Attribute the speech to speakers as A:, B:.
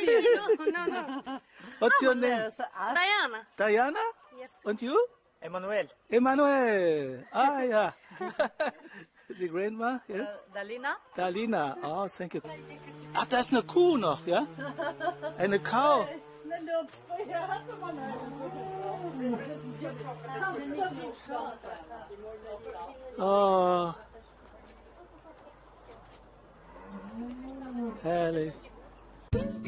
A: No, no.
B: What's your name?
A: Diana.
B: Diana?
A: Yes.
B: And you?
C: Emanuel.
B: Emmanuel. Ah, ja. Die Grandma, yes?
D: Dalina?
B: Dalina. Oh, thank you. Ach, da ist eine Kuh noch, ja? Eine Cow. Oh. Herrlich.